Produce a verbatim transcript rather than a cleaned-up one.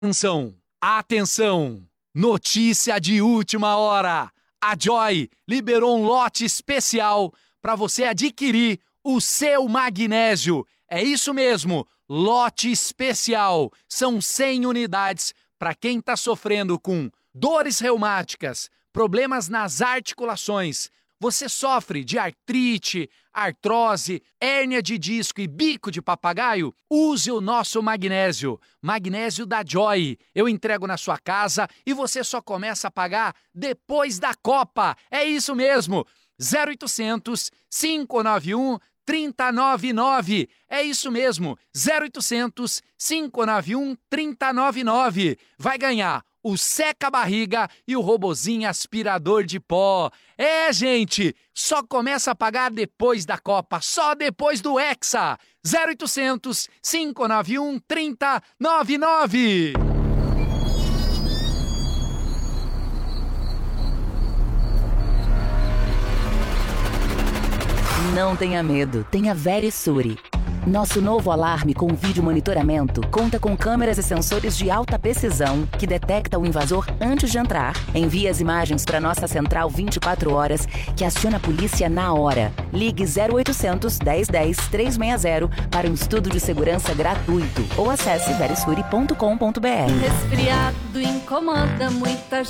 Atenção, atenção! Notícia de última hora! A Joy liberou um lote especial para você adquirir o seu magnésio. É isso mesmo, lote especial. São cem unidades para quem está sofrendo com dores reumáticas, problemas nas articulações. Você sofre de artrite, artrose, hérnia de disco e bico de papagaio? Use o nosso magnésio, magnésio da Joy. Eu entrego na sua casa e você só começa a pagar depois da Copa. É isso mesmo, zero oitocentos, cinco nove um, três zero nove nove. É isso mesmo, zero oitocentos, cinco nove um, três zero nove nove. Vai ganhar o seca-barriga e o robozinho aspirador de pó. É, gente, só começa a pagar depois da Copa, só depois do Hexa. zero oitocentos, cinco nove um, três zero nove nove. Não tenha medo, tenha Verisure. Nosso novo alarme com vídeo monitoramento conta com câmeras e sensores de alta precisão que detecta o invasor antes de entrar. Envia as imagens para nossa central vinte e quatro horas, que aciona a polícia na hora. Ligue zero oitocentos, dez dez, trezentos e sessenta para um estudo de segurança gratuito ou acesse verisure ponto com ponto br. Resfriado incomoda muita